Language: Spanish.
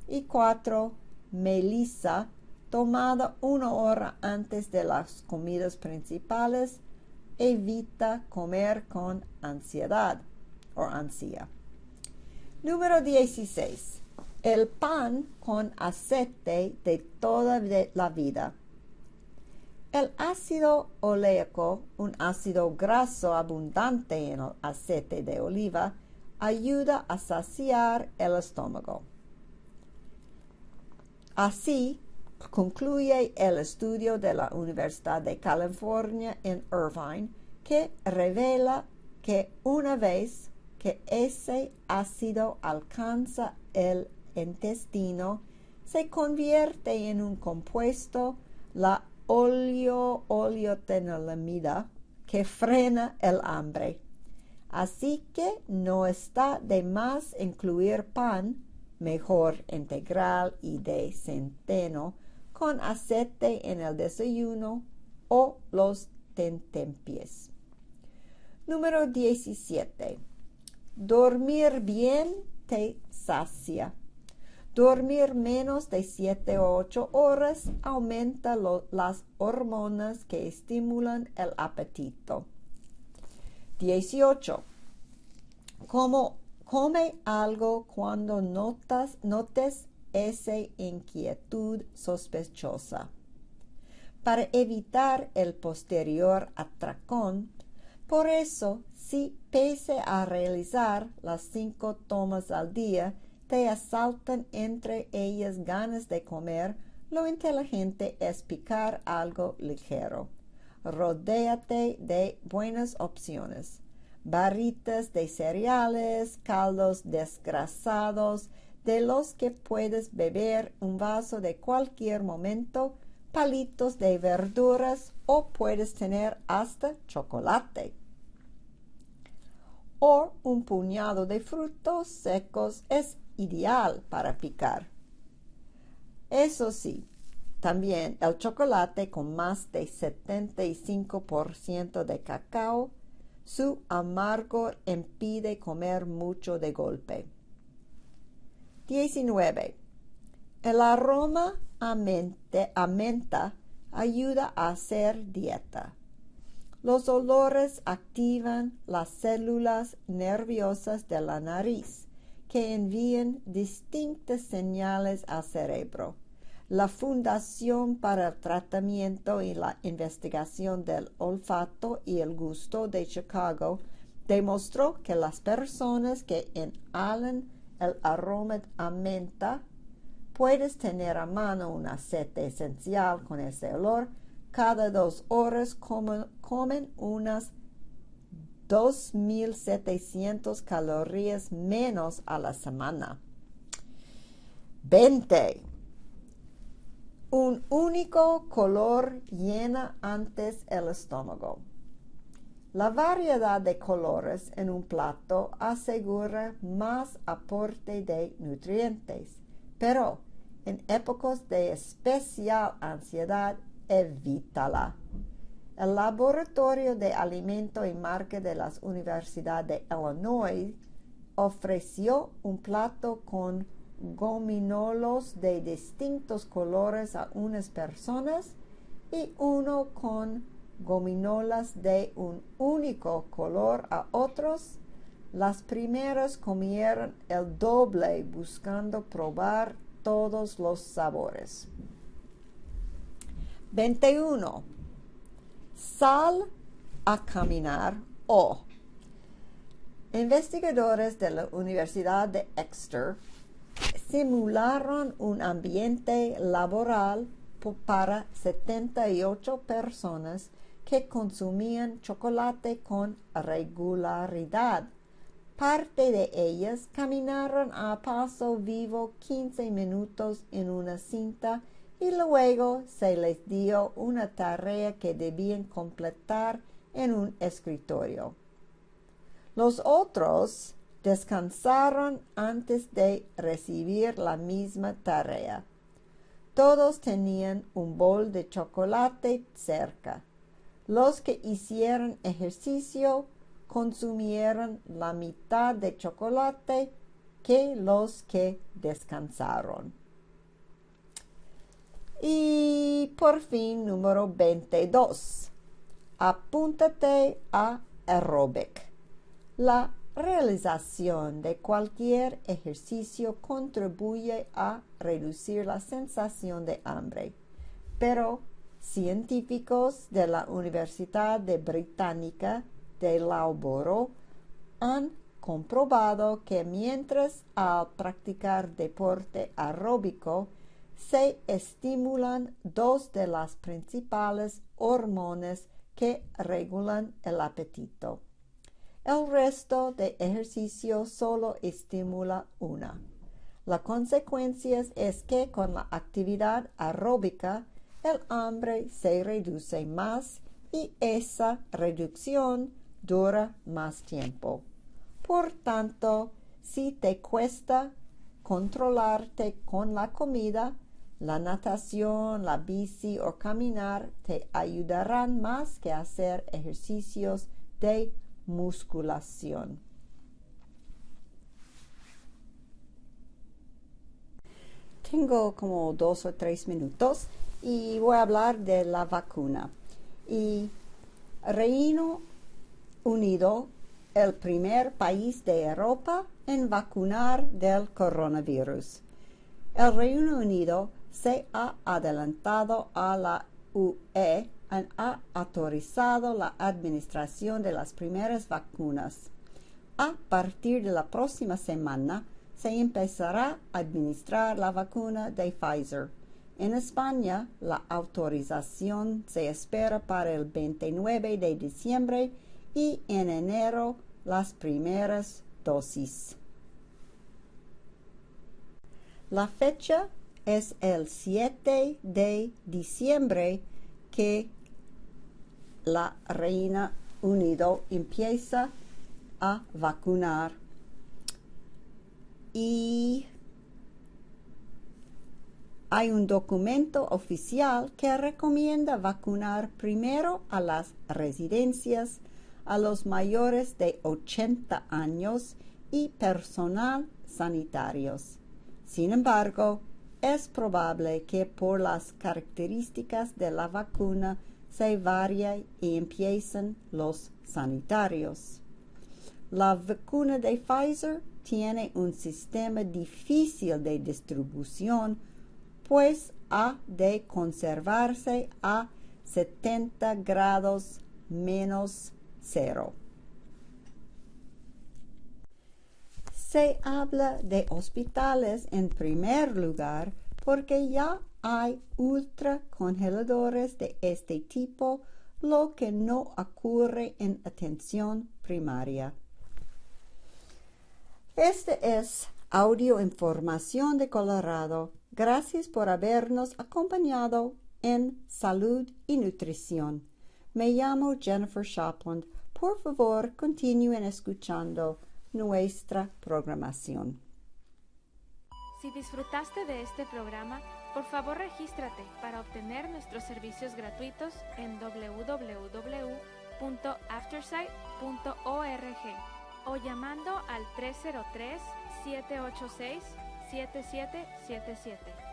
Y 4. Melisa, tomada 1 hora antes de las comidas principales, evita comer con ansiedad o ansia. Número 16. El pan con aceite de toda la vida. El ácido oleico, un ácido graso abundante en el aceite de oliva, ayuda a saciar el estómago. Así concluye el estudio de la Universidad de California en Irvine, que revela que una vez que ese ácido alcanza el intestino, se convierte en un compuesto, la oleotenilamida, que frena el hambre. Así que no está de más incluir pan, mejor integral y de centeno, con aceite en el desayuno o los tentempiés. Número 17. Dormir bien te sacia. Dormir menos de 7 o 8 horas aumenta las hormonas que estimulan el apetito. 18. Come algo cuando notes esa inquietud sospechosa. Para evitar el posterior atracón, por eso, si pese a realizar las 5 tomas al día, te asaltan entre ellas ganas de comer, lo inteligente es picar algo ligero. Rodéate de buenas opciones. Barritas de cereales, caldos desgrasados, de los que puedes beber un vaso de cualquier momento, palitos de verduras o puedes tener hasta chocolate. O un puñado de frutos secos es ideal para picar. Eso sí, también el chocolate con más de 75% de cacao, su amargor impide comer mucho de golpe. 19. El aroma a menta ayuda a hacer dieta. Los olores activan las células nerviosas de la nariz, que envían distintas señales al cerebro. La Fundación para el Tratamiento y la Investigación del Olfato y el Gusto de Chicago demostró que las personas que inhalan el aroma a menta, puedes tener a mano un aceite esencial con ese olor. Cada 2 horas comen unas 2.700 calorías menos a la semana. 20. Un único color llena antes el estómago. La variedad de colores en un plato asegura más aporte de nutrientes, pero en épocas de especial ansiedad, evítala. El Laboratorio de Alimento y Marca de la Universidad de Illinois ofreció un plato con gominolos de distintos colores a unas personas y uno con gominolas de un único color a otros. Las primeras comieron el doble buscando probar todos los sabores. 21. Sal a caminar o. Investigadores de la Universidad de Exeter simularon un ambiente laboral para 78 personas que consumían chocolate con regularidad. Parte de ellas caminaron a paso vivo 15 minutos en una cinta y luego se les dio una tarea que debían completar en un escritorio. Los otros descansaron antes de recibir la misma tarea. Todos tenían un bol de chocolate cerca. Los que hicieron ejercicio consumieron la mitad de chocolate que los que descansaron. Y por fin, número 22. Apúntate a aeróbic. La realización de cualquier ejercicio contribuye a reducir la sensación de hambre, pero científicos de la Universidad Británica de Loughborough han comprobado que mientras al practicar deporte aeróbico se estimulan dos de las principales hormonas que regulan el apetito. El resto de ejercicio solo estimula una. La consecuencia es que con la actividad aeróbica el hambre se reduce más y esa reducción dura más tiempo. Por tanto, si te cuesta controlarte con la comida, la natación, la bici o caminar te ayudarán más que hacer ejercicios de musculación. Tengo como 2 o 3 minutos y voy a hablar de la vacuna. Y Reino Unido, el primer país de Europa en vacunar del coronavirus. El Reino Unido se ha adelantado a la UE y ha autorizado la administración de las primeras vacunas. A partir de la próxima semana se empezará a administrar la vacuna de Pfizer. En España, la autorización se espera para el 29 de diciembre y en enero las primeras dosis. La fecha es el 7 de diciembre que la Reino Unido empieza a vacunar y hay un documento oficial que recomienda vacunar primero a las residencias, a los mayores de 80 años y personal sanitarios. Sin embargo, es probable que por las características de la vacuna se varíe y empiecen los sanitarios. La vacuna de Pfizer tiene un sistema difícil de distribución, pues ha de conservarse a 70 grados menos cero. Se habla de hospitales en primer lugar porque ya hay ultracongeladores de este tipo, lo que no ocurre en atención primaria. Este es Audio Información de Colorado. Gracias por habernos acompañado en Salud y Nutrición. Me llamo Jennifer Shopland. Por favor, continúen escuchando nuestra programación. Si disfrutaste de este programa, por favor regístrate para obtener nuestros servicios gratuitos en www.aftersight.org o llamando al 303-786-7777.